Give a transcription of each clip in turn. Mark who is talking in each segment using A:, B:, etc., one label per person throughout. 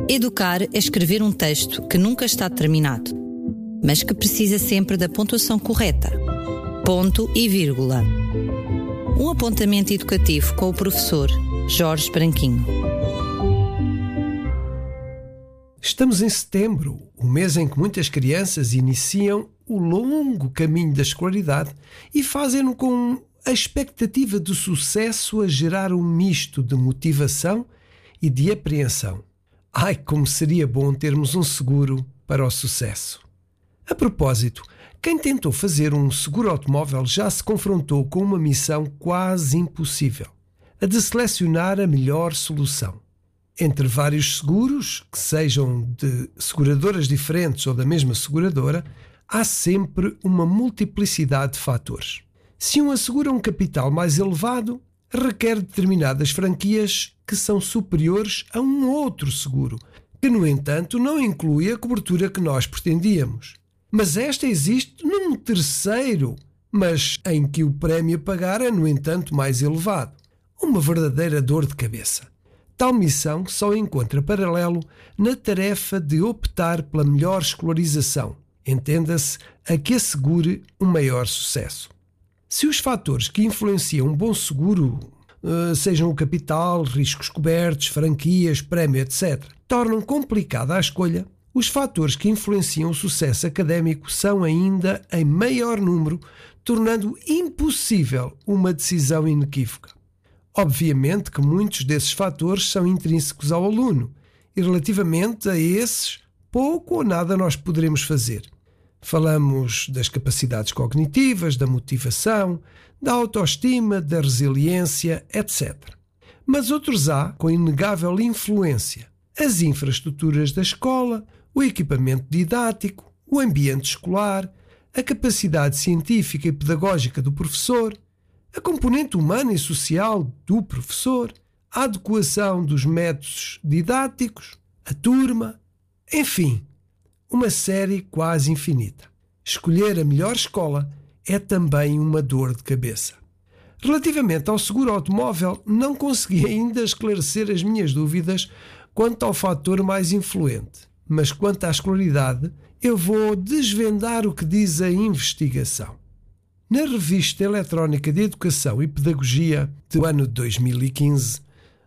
A: Educar é escrever um texto que nunca está terminado, mas que precisa sempre da pontuação correta. Ponto e vírgula. Um apontamento educativo com o professor Jorge Branquinho.
B: Estamos em setembro, o mês em que muitas crianças iniciam o longo caminho da escolaridade e fazem-no com a expectativa de sucesso a gerar um misto de motivação e de apreensão. Ai, como seria bom termos um seguro para o sucesso. A propósito, quem tentou fazer um seguro automóvel já se confrontou com uma missão quase impossível, a de selecionar a melhor solução. Entre vários seguros, que sejam de seguradoras diferentes ou da mesma seguradora, há sempre uma multiplicidade de fatores. Se um assegura um capital mais elevado, requer determinadas franquias que são superiores a um outro seguro, que, no entanto, não inclui a cobertura que nós pretendíamos. Mas esta existe num terceiro, mas em que o prémio a pagar é, no entanto, mais elevado. Uma verdadeira dor de cabeça. Tal missão só encontra paralelo na tarefa de optar pela melhor escolarização. Entenda-se, a que assegure um maior sucesso. Se os fatores que influenciam um bom seguro, sejam o capital, riscos cobertos, franquias, prémio, etc., tornam complicada a escolha, os fatores que influenciam o sucesso académico são ainda em maior número, tornando impossível uma decisão inequívoca. Obviamente que muitos desses fatores são intrínsecos ao aluno e, relativamente a esses, pouco ou nada nós poderemos fazer. Falamos das capacidades cognitivas, da motivação, da autoestima, da resiliência, etc. Mas outros há com inegável influência. As infraestruturas da escola, o equipamento didático, o ambiente escolar, a capacidade científica e pedagógica do professor, a componente humana e social do professor, a adequação dos métodos didáticos, a turma, enfim, uma série quase infinita. Escolher a melhor escola é também uma dor de cabeça. Relativamente ao seguro automóvel, não consegui ainda esclarecer as minhas dúvidas quanto ao fator mais influente, mas quanto à escolaridade, eu vou desvendar o que diz a investigação. Na Revista Eletrónica de Educação e Pedagogia do ano de 2015,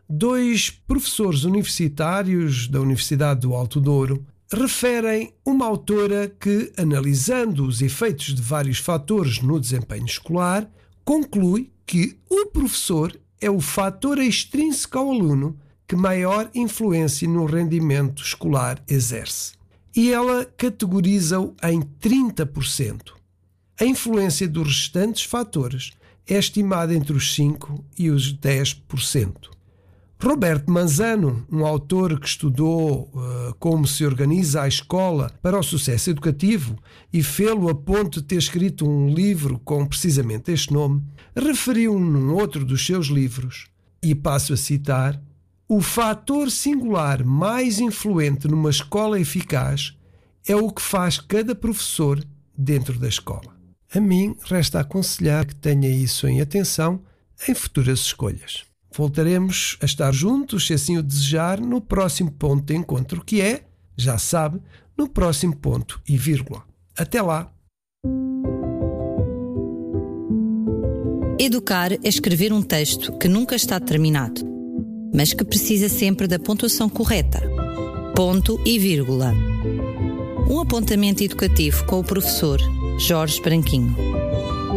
B: 2 professores universitários da Universidade do Alto Douro referem uma autora que, analisando os efeitos de vários fatores no desempenho escolar, conclui que o professor é o fator extrínseco ao aluno que maior influência no rendimento escolar exerce. E ela categoriza-o em 30%. A influência dos restantes fatores é estimada entre os 5% e os 10%. Roberto Manzano, um autor que estudou como se organiza a escola para o sucesso educativo e fê-lo a ponto de ter escrito um livro com precisamente este nome, referiu num outro dos seus livros, e passo a citar: "O fator singular mais influente numa escola eficaz é o que faz cada professor dentro da escola." A mim resta aconselhar que tenha isso em atenção em futuras escolhas. Voltaremos a estar juntos, se assim o desejar, no próximo ponto de encontro, que é, já sabe, no próximo ponto e vírgula. Até lá!
A: Educar é escrever um texto que nunca está terminado, mas que precisa sempre da pontuação correta. Ponto e vírgula. Um apontamento educativo com o professor Jorge Branquinho.